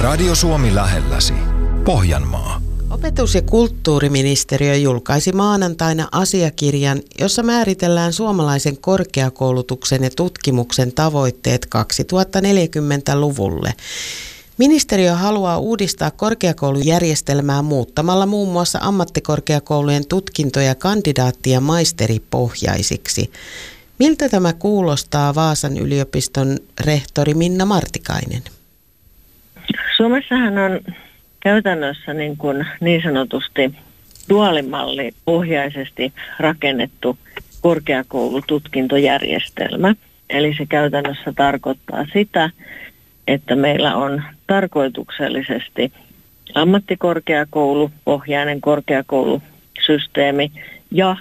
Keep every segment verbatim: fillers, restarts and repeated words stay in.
Radio Suomi lähelläsi. Pohjanmaa. Opetus- ja kulttuuriministeriö julkaisi maanantaina asiakirjan, jossa määritellään suomalaisen korkeakoulutuksen ja tutkimuksen tavoitteet kaksituhattaneljäkymmentäluvulle. Ministeriö haluaa uudistaa korkeakoulujärjestelmää muuttamalla muun muassa ammattikorkeakoulujen tutkintoja kandidaatti- ja maisteripohjaisiksi. Miltä tämä kuulostaa Vaasan yliopiston rehtori Minna Martikainen? Suomessahan on käytännössä niin, kuin niin sanotusti duaalimallipohjaisesti rakennettu korkeakoulututkintojärjestelmä. Eli se käytännössä tarkoittaa sitä, että meillä on tarkoituksellisesti ammattikorkeakoulupohjainen korkeakoulusysteemi ja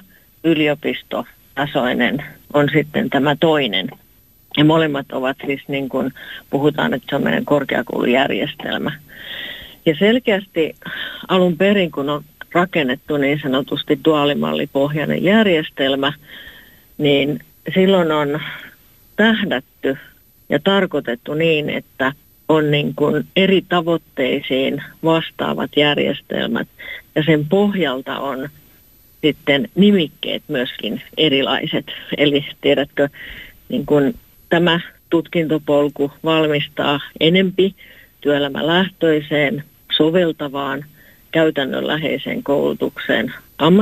yliopistotasoinen on sitten tämä toinen. Ja molemmat ovat siis niin kuin puhutaan, että se on meidän korkeakoulujärjestelmä. Ja selkeästi alun perin, kun on rakennettu niin sanotusti duaalimallipohjainen järjestelmä, niin silloin on tähdätty ja tarkoitettu niin, että on niin kuin eri tavoitteisiin vastaavat järjestelmät ja sen pohjalta on sitten nimikkeet myöskin erilaiset. Eli tiedätkö, niin kuin tämä tutkintopolku valmistaa enempi työelämälähtöiseen, soveltavaan, käytännönläheiseen koulutukseen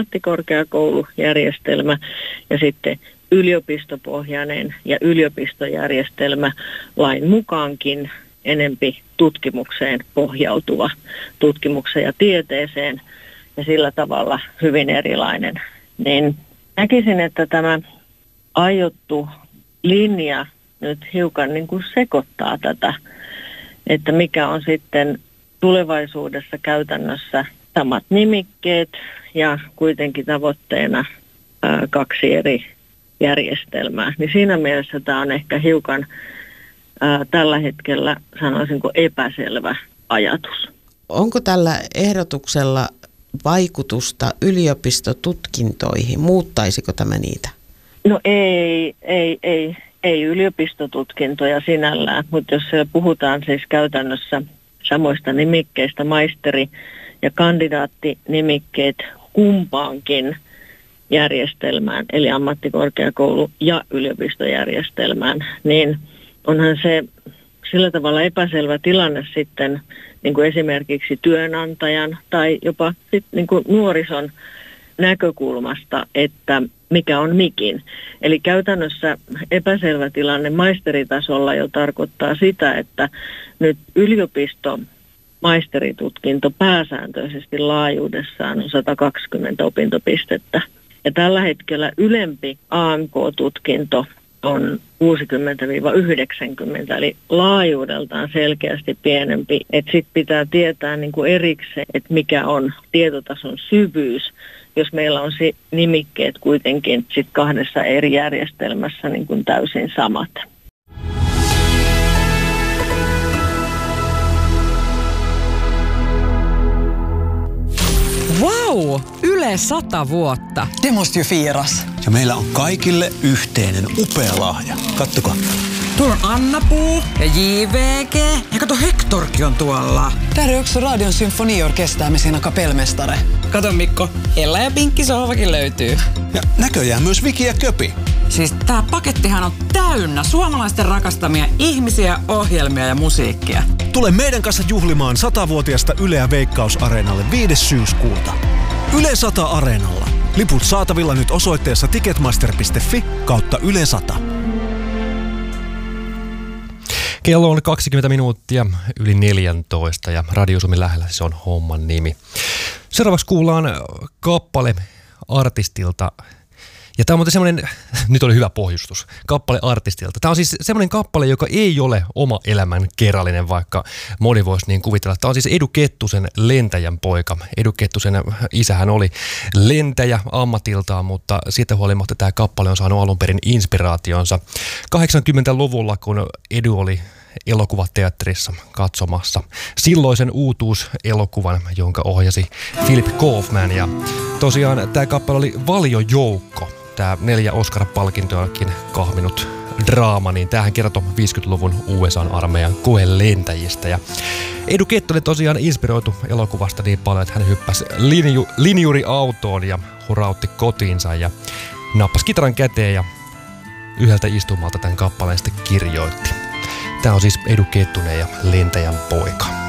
ammattikorkeakoulujärjestelmä ja sitten yliopistopohjainen ja yliopistojärjestelmä lain mukaankin enempi tutkimukseen pohjautuva, tutkimukseen ja tieteeseen ja sillä tavalla hyvin erilainen. Niin näkisin, että tämä aiottu linja nyt hiukan niin kuin sekoittaa tätä, että mikä on sitten tulevaisuudessa käytännössä samat nimikkeet ja kuitenkin tavoitteena ää, kaksi eri järjestelmää. Niin siinä mielessä tämä on ehkä hiukan ää, tällä hetkellä sanoisinko epäselvä ajatus. Onko tällä ehdotuksella vaikutusta yliopistotutkintoihin? Muuttaisiko tämä niitä? No ei, ei, ei, ei yliopistotutkintoja sinällään, mutta jos puhutaan siis käytännössä samoista nimikkeistä, maisteri- ja kandidaattinimikkeet kumpaankin järjestelmään, eli ammattikorkeakoulu- ja yliopistojärjestelmään, niin onhan se sillä tavalla epäselvä tilanne sitten niin kuin esimerkiksi työnantajan tai jopa sit niin kuin nuorison näkökulmasta, että mikä on mikin. Eli käytännössä epäselvä tilanne maisteritasolla jo tarkoittaa sitä, että nyt yliopisto maisteritutkinto pääsääntöisesti laajuudessaan on sata kaksikymmentä opintopistettä. Ja tällä hetkellä ylempi A M K-tutkinto on kuusikymmentä yhdeksänkymmentä, eli laajuudeltaan selkeästi pienempi. Että sitten pitää tietää niin kuin erikseen, että mikä on tietotason syvyys, jos meillä on si- nimikkeet kuitenkin sit kahdessa eri järjestelmässä niin kuin täysin samat. Wow! Yle sata vuotta. Det måste ju firas. Ja meillä on kaikille yhteinen upea lahja. Kattokaa. Tuolla on Anna-Puu ja J V G. Ja kato, Hectorkin on tuolla. Där är också Radion symfoniorkester med sina kapellmästare. Kato Mikko, Ella ja Pinkki sohvakin löytyy. Ja näköjään myös Viki ja Köpi. Siis tää pakettihan on täynnä suomalaisten rakastamia ihmisiä, ohjelmia ja musiikkia. Tule meidän kanssa juhlimaan satavuotiaasta Yleä Veikkaus-areenalle viides syyskuuta. Yle sata Areenalla. Liput saatavilla nyt osoitteessa ticketmaster piste fi kautta Yle sata. Kello on kaksikymmentä minuuttia yli neljätoista ja Radio Suomi lähellä se on homman nimi. Seuraavaksi kuullaan kappale artistilta. Ja tämä on muuten semmoinen, nyt oli hyvä pohjustus, kappale artistilta. Tämä on siis semmoinen kappale, joka ei ole oma elämän kerrallinen, vaikka moni voisi niin kuvitella. Tämä on siis Edu Kettusen lentäjän poika. Edu Kettusen isähän oli lentäjä ammatiltaan, mutta siitä huolimatta tämä kappale on saanut alun perin inspiraationsa kahdeksankymmentäluvulla, kun Edu oli elokuvateatterissa katsomassa silloisen uutuuselokuvan, jonka ohjasi Philip Kaufman. Ja tosiaan tämä kappale oli valiojoukko. Tämä neljä Oscar-palkintoakin kahminut draama, niin tämähän kertoo viisikymmentäluvun U S A-armeijan koelentäjistä. Ja Edu Kettunen tosiaan inspiroitu elokuvasta niin paljon, että hän hyppäsi linju, linjuriautoon ja hurautti kotiinsa ja nappasi kitaran käteen ja yhdeltä istumalta tämän kappaleen sitten kirjoitti. Tämä on siis Edu Kettunen ja Lentäjän poika.